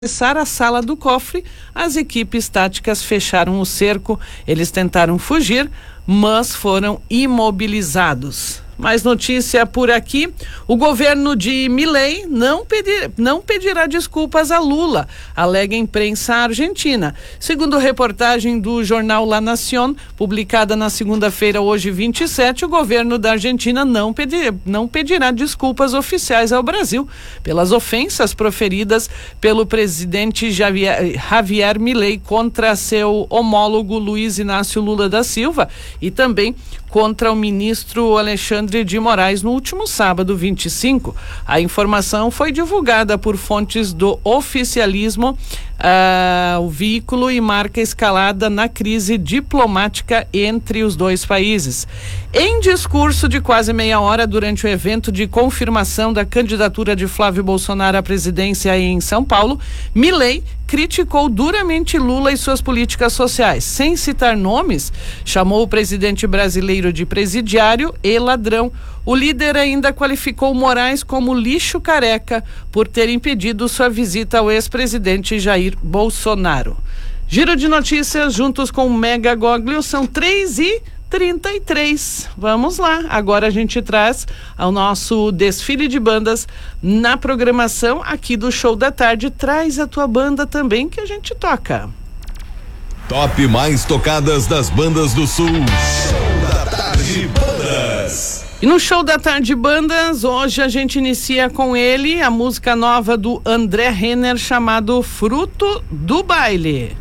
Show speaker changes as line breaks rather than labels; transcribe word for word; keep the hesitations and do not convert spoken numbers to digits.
acessar a sala do cofre, as equipes táticas fecharam o cerco. Eles tentaram fugir, mas foram imobilizados. Mais notícia por aqui: o governo de Milei não, pedir, não pedirá desculpas a Lula, alega a imprensa argentina. Segundo reportagem do jornal La Nación, publicada na segunda-feira, hoje vinte e sete, o governo da Argentina não, pedir, não pedirá desculpas oficiais ao Brasil pelas ofensas proferidas pelo presidente Javier, Javier Milei contra seu homólogo Luiz Inácio Lula da Silva e também contra o ministro Alexandre de Moraes no último sábado, vinte e cinco. A informação foi divulgada por fontes do oficialismo, uh, o veículo, e marca escalada na crise diplomática entre os dois países. Em discurso de quase meia hora durante o evento de confirmação da candidatura de Flávio Bolsonaro à presidência em São Paulo, Milei criticou duramente Lula e suas políticas sociais. Sem citar nomes, chamou o presidente brasileiro de presidiário e ladrão. O líder ainda qualificou Moraes como lixo careca por ter impedido sua visita ao ex-presidente Jair Bolsonaro. Giro de notícias juntos com o Mega Goglio, são três e trinta e três. Vamos lá, agora a gente traz ao nosso desfile de bandas na programação aqui do Show da Tarde. Traz a tua banda também que a gente toca.
Top mais tocadas das bandas do Sul. Show da Tarde Bandas.
E no Show da Tarde Bandas, hoje a gente inicia com ele a música nova do André Renner, chamado Fruto do Baile.